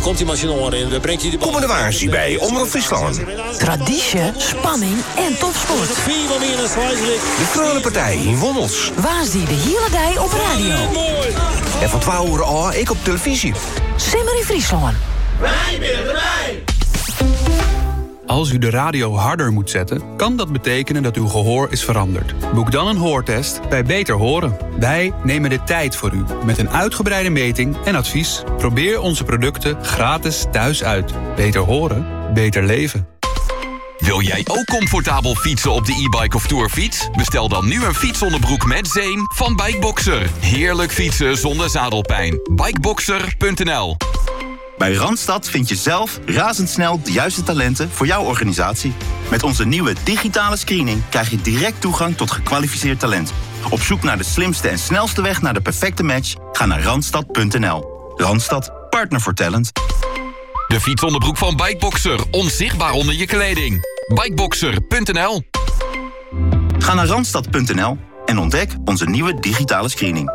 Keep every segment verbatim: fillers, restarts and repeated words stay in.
Dan komt die machine in. Dan brengt hij de bal. Komende waarschuwing bij Omroep Friesland. Traditie, spanning en topsport. De Freule Partij in Wonnels. Waar zie de hele dag op radio. En van twaalf uur al ik op televisie. Simmer in Friesland. Wij willen erbij. Als u de radio harder moet zetten, kan dat betekenen dat uw gehoor is veranderd. Boek dan een hoortest bij Beter Horen. Wij nemen de tijd voor u met een uitgebreide meting en advies. Probeer onze producten gratis thuis uit. Beter horen, beter leven. Wil jij ook comfortabel fietsen op de e-bike of tourfiets? Bestel dan nu een fietsonderbroek met zeem van Bikeboxer. Heerlijk fietsen zonder zadelpijn. bikeboxer punt n l. Bij Randstad vind je zelf razendsnel de juiste talenten voor jouw organisatie. Met onze nieuwe digitale screening krijg je direct toegang tot gekwalificeerd talent. Op zoek naar de slimste en snelste weg naar de perfecte match? Ga naar randstad punt n l. Randstad, partner voor talent. De fietsonderbroek van Bikeboxer, onzichtbaar onder je kleding. bikeboxer punt n l. Ga naar randstad punt n l en ontdek onze nieuwe digitale screening.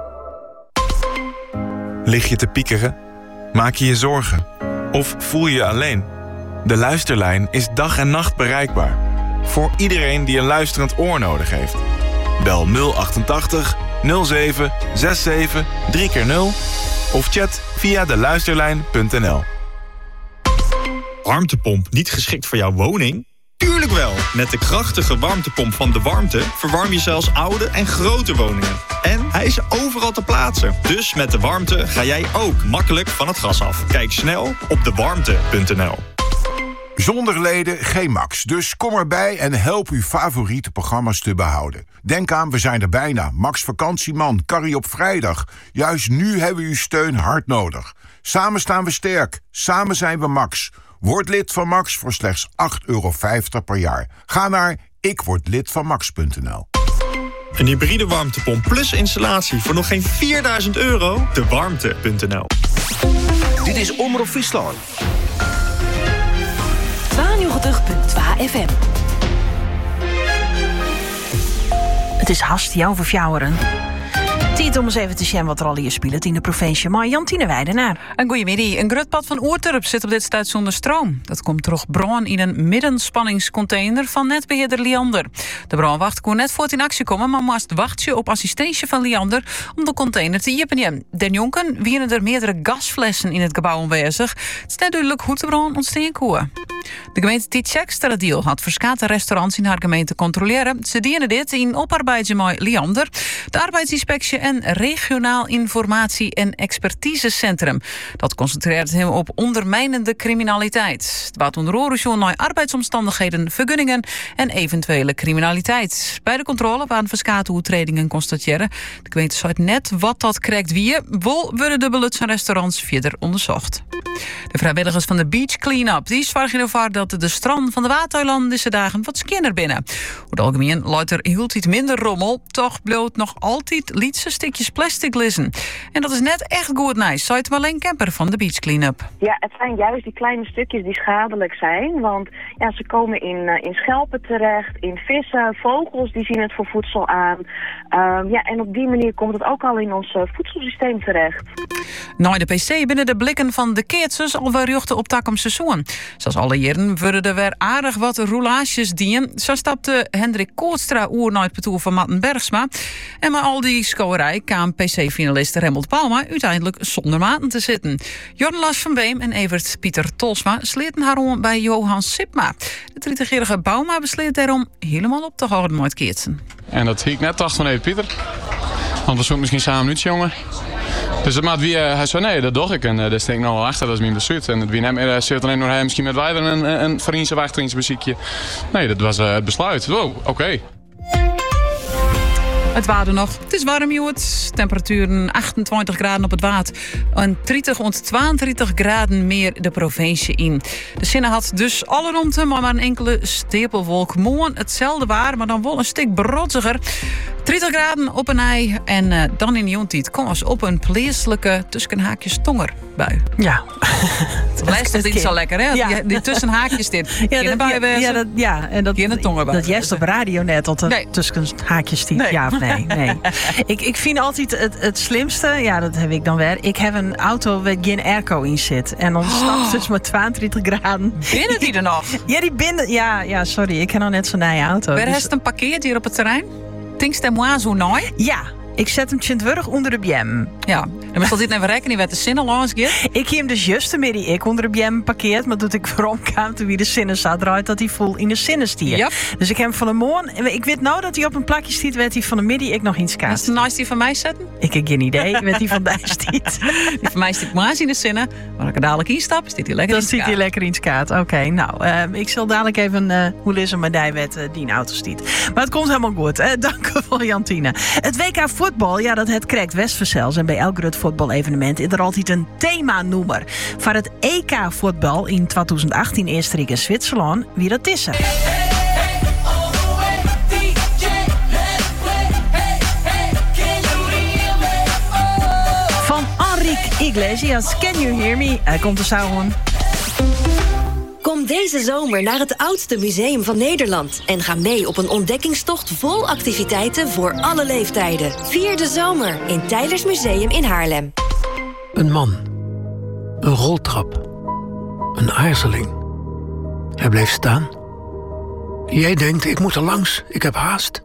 Lig je te piekeren? Maak je je zorgen? Of voel je je alleen? De Luisterlijn is dag en nacht bereikbaar. Voor iedereen die een luisterend oor nodig heeft. Bel nul achtentachtig nul zeven zevenenzestig drie keer nul of chat via de luisterlijn punt n l. Warmtepomp niet geschikt voor jouw woning? Tuurlijk wel! Met de krachtige warmtepomp van De Warmte verwarm je zelfs oude en grote woningen. En hij is overal te plaatsen. Dus met De Warmte ga jij ook makkelijk van het gas af. Kijk snel op de warmte punt n l. Zonder leden geen Max. Dus kom erbij en help uw favoriete programma's te behouden. Denk aan, we zijn er bijna. Max Vakantieman, Carrie op vrijdag. Juist nu hebben we uw steun hard nodig. Samen staan we sterk. Samen zijn we Max. Word lid van Max voor slechts acht euro vijftig per jaar. Ga naar ik word lid van max punt n l. Een hybride warmtepomp plus installatie voor nog geen vierduizend euro? de warmte punt n l. Dit is Omroep Friesland. tweeënnegentig punt twee F M. Het is haast jouw verfjouweren. Tijd om eens even te zien wat er al hier speelt in de provincie. Maar Jantine Weidenaar. Een goeiemiddag. Een grutpad van Oerturp zit op dit stuit zonder stroom. Dat komt terug brand in een middenspanningscontainer van netbeheerder Liander. De brandwacht kon net voort in actie komen, maar moest wachten op assistentie van Liander om de container te openen. Den Jonken wieren er meerdere gasflessen in het gebouw aanwezig. Het is net duidelijk hoe de brand ontstaan kon. De gemeente Tietjeksteradiel had verschillende restaurants in haar gemeente controleren. Ze dienen dit in oparbeidje met Liander, de arbeidsinspectie en regionaal informatie- en expertisecentrum. Dat concentreert hem op ondermijnende criminaliteit. Het gaat onder andere naar arbeidsomstandigheden, vergunningen en eventuele criminaliteit. Bij de controle waren verschillende oetredingen constateren. De gemeente zei net wat dat krijgt wie. Wel worden de belutsen restaurants verder onderzocht. De vrijwilligers van de Beach Cleanup die zorgen ervoor dat de strand van de Waterland deze dagen wat skinner binnen. Over het algemeen luidt er heel iets minder rommel, toch bloot nog altijd lietse stukjes plastic liggen. En dat is net echt goed nice, zei het Marleen Kemper van de Beach Cleanup. Ja, het zijn juist die kleine stukjes die schadelijk zijn, want ja, ze komen in, uh, in schelpen terecht, in vissen, vogels die zien het voor voedsel aan. Um, ja, en op die manier komt het ook al in ons uh, voedselsysteem terecht. Nou, de P C binnen de blikken van de keertjes alweer ruchten op tak om seizoen. Zoals alle jaren worden er weer aardig wat roulages dienen. Zo stapte Hendrik Koortstra oer naar het betoel van Matten Bergsma. En met al die scoorij kwam P C-finalist Remmelt Palma uiteindelijk zonder maten te zitten. Jorn Lars van Beem en Evert Pieter Tolsma sleerden haar om bij Johan Sipma. De drietigjarige Bauma besleert daarom helemaal op te houden met het keertsen. En dat hiek net dacht van even Pieter. Want we zoeken misschien samen iets, jongen. Dus dat maakt wie, uh, hij zei nee, dat doe ik. En uh, daar steek ik nou wel achter, dat is mijn besluit. En het wie neemt uh, zit alleen nog hij misschien met wijder een, een vriendse wachteringsmuziekje. Nee, dat was uh, het besluit. Wow, oké. Okay. Het water nog. Het is warm, jongens. Temperaturen achtentwintig graden op het water. En dertig tot tweeëntwintig graden meer de provincie in. De Zinne had dus alle rondte, maar maar een enkele stapelwolk. Morgen hetzelfde waar, maar dan wel een stuk brodziger. dertig graden op een ei en uh, dan in de jontijd kom eens op een plaatselijke tussenhaakjes tongerbui. Ja. Het blijft het niet zo lekker, hè? Ja. Die, die tussenhaakjes dit. Ja, dat, ja, ja, dat, ja, en dat, dat juist op radio net tot de nee. tussenhaakjes die. Nee. Ja of nee? nee. ik, ik vind altijd het, het slimste, ja, dat heb ik dan weer. Ik heb een auto waar geen airco in zit. En dan stapt het dus maar tweeëntwintig graden. Binnen die er nog? Ja, die binnen. Ja, ja, sorry. Ik heb nog net zo'n nieuwe auto. Waar dus... heeft een parkeerd hier op het terrein? Tinkst hem moi zo nooit? Ja. Ik zet hem tjentwurg onder de B M. Ja, dan moet dit even rekening met de zinnen langs gaat. Ik heb hem dus juist de midden ik onder de B M parkeerd, maar doet ik voorom kwam toen wie de zinnen zat draait dat hij vol in de zinnen stier. Yep. Dus ik heb hem van de morgen. Ik weet nou dat hij op een plakje stiet, werd hij van de midden ik nog in skaat. Is het nice die van mij zetten? Ik heb geen idee, werd hij van daar stiet. Die van mij stiet maar in de zinnen. Maar als ik er dadelijk in stap, stiet hij lekker dan in skaat. Dan stiet hij lekker in skaat. Oké, okay, nou, uh, ik zal dadelijk even uh, hoe Lisse maar die werd uh, die auto stiet. Maar het komt helemaal goed. Uh, dank u wel, Jantine. Het W K voetbal, ja, dat het krijgt Westverzels en bij elk groot voetbal-evenement is er altijd een themanoemer. Voor het E K-voetbal in twintig achttien Oostenrijk en Zwitserland, wie dat is er. Van Enrique Iglesias, Can You Hear Me? Hij komt er zo aan. Kom deze zomer naar het oudste museum van Nederland en ga mee op een ontdekkingstocht vol activiteiten voor alle leeftijden. Vier de zomer in Teylers Museum in Haarlem. Een man. Een roltrap. Een aarzeling. Hij bleef staan. Jij denkt, ik moet er langs, ik heb haast.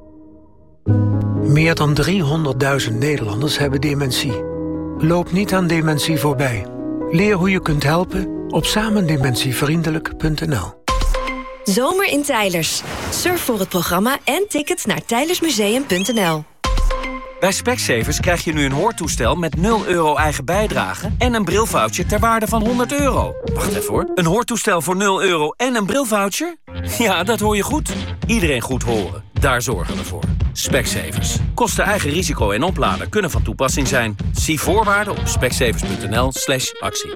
Meer dan driehonderdduizend Nederlanders hebben dementie. Loop niet aan dementie voorbij. Leer hoe je kunt helpen op samendementievriendelijk punt n l. Zomer in Teylers. Surf voor het programma en tickets naar teylersmuseum punt n l. Bij Specsavers krijg je nu een hoortoestel met nul euro eigen bijdrage en een brilvoucher ter waarde van honderd euro. Wacht even hoor. Een hoortoestel voor nul euro en een brilvoucher? Ja, dat hoor je goed. Iedereen goed horen. Daar zorgen we voor. Specsavers. Kosten eigen risico en oplader kunnen van toepassing zijn. Zie voorwaarden op specsavers punt n l slash actie.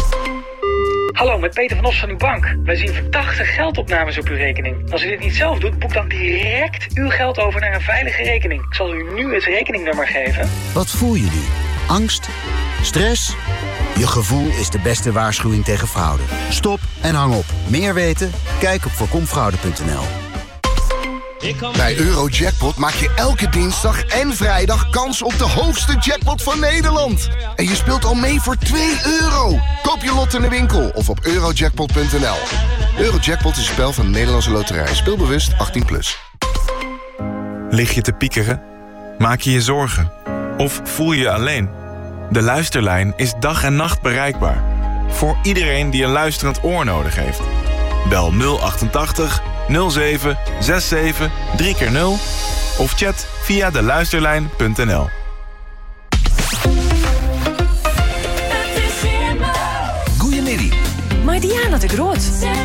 Hallo, met Peter van Os van uw bank. Wij zien verdachte geldopnames op uw rekening. Als u dit niet zelf doet, boek dan direct uw geld over naar een veilige rekening. Ik zal u nu het rekeningnummer geven. Wat voel je nu? Angst? Stress? Je gevoel is de beste waarschuwing tegen fraude. Stop en hang op. Meer weten? Kijk op voorkomfraude punt n l. Bij Eurojackpot maak je elke dinsdag en vrijdag kans op de hoogste jackpot van Nederland. En je speelt al mee voor twee euro. Koop je lot in de winkel of op eurojackpot punt n l. Eurojackpot is een spel van de Nederlandse Loterij. Speelbewust achttien plus. Lig je te piekeren? Maak je je zorgen? Of voel je je alleen? De Luisterlijn is dag en nacht bereikbaar. Voor iedereen die een luisterend oor nodig heeft. Bel nul achtentachtig nul zeven zes zeven drie keer nul of chat via de luisterlijn punt n l. Goeiemiddag. Maar Diana de Groot.